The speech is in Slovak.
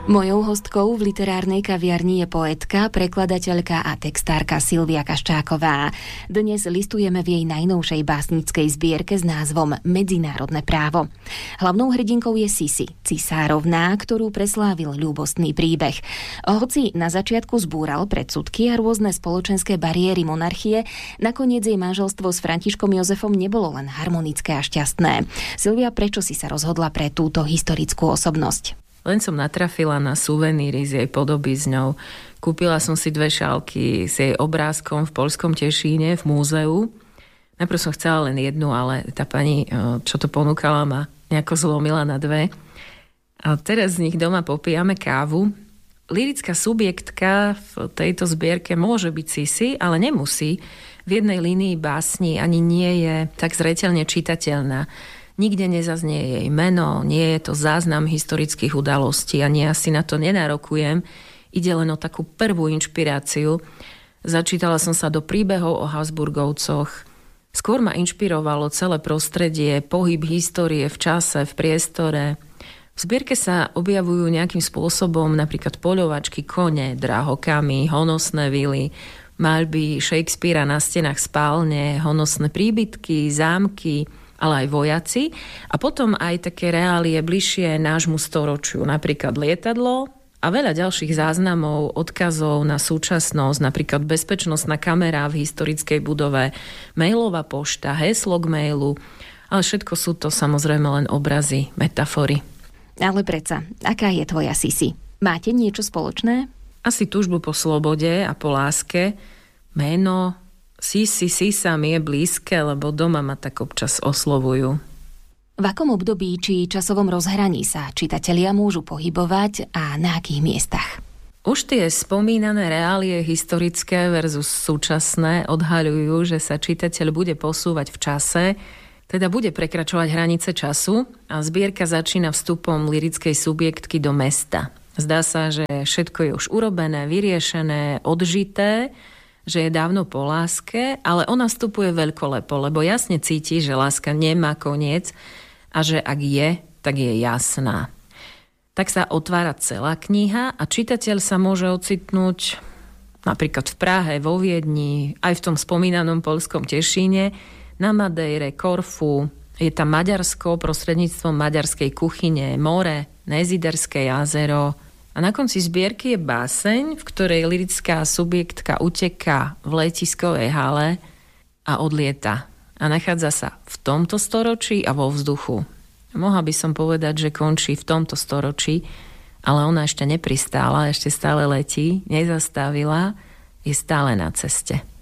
Mojou hostkou v literárnej kaviarni je poetka, prekladateľka a textárka Silvia Kaščáková. Dnes listujeme v jej najnovšej básnickej zbierke s názvom Medzinárodné právo. Hlavnou hrdinkou je Sisi, cisárovná, ktorú preslávil ľúbostný príbeh. Hoci na začiatku zbúral predsudky a rôzne spoločenské bariéry monarchie, nakoniec jej manželstvo s Františkom Jozefom nebolo len harmonické a šťastné. Silvia, prečo si sa rozhodla pre túto historickú osobnosť? Len som natrafila na suveníry z jej podoby s ňou. Kúpila som si 2 šálky s jej obrázkom v poľskom Tešíne v múzeu. Najprv som chcela len jednu, ale tá pani, čo to ponúkala, ma nejako zlomila na 2. A teraz z nich doma popíjame kávu. Lyrická subjektka v tejto zbierke môže byť Sisi, ale nemusí. V jednej línii básni ani nie je tak zreteľne čitateľná. Nikde nezaznie jej meno, nie je to záznam historických udalostí a ja si na to nenarokujem. Ide len o takú prvú inšpiráciu. Začítala som sa do príbehov o Habsburgovcoch. Skôr ma inšpirovalo celé prostredie, pohyb histórie v čase, v priestore. V zbierke sa objavujú nejakým spôsobom napríklad poľovačky, kone, drahokamy, honosné vily, maľby Shakespearea na stenách spálne, honosné príbytky, zámky, ale aj vojaci. A potom aj také reálie bližšie nášmu storočiu, napríklad lietadlo a veľa ďalších záznamov, odkazov na súčasnosť, napríklad bezpečnostná kamera v historickej budove, mailová pošta, heslo k mailu, ale všetko sú to samozrejme len obrazy, metafory. Ale predsa, aká je tvoja Sisi? Máte niečo spoločné? Asi túžbu po slobode a po láske, meno Sisa mi je blízke, lebo doma ma tak občas oslovujú. V akom období či časovom rozhraní sa čitatelia môžu pohybovať a na akých miestach? Už tie spomínané reálie historické versus súčasné odhaľujú, že sa čitateľ bude posúvať v čase, teda bude prekračovať hranice času a zbierka začína vstupom lyrickej subjektky do mesta. Zdá sa, že všetko je už urobené, vyriešené, odžité, že je dávno po láske, ale ona vstupuje veľkolepo, lebo jasne cíti, že láska nemá koniec a že ak je, tak je jasná. Tak sa otvára celá kniha a čitateľ sa môže ocitnúť napríklad v Prahe, vo Viedni, aj v tom spomínanom poľskom Tešíne, na Madejre, Korfu, je tam Maďarsko prostredníctvom maďarskej kuchyne, more, Neziderské jazero. A na konci zbierky je báseň, v ktorej lyrická subjektka uteká v letiskovej hale a odlieta. A nachádza sa v tomto storočí a vo vzduchu. Mohla by som povedať, že končí v tomto storočí, ale ona ešte nepristála, ešte stále letí, nezastavila, je stále na ceste.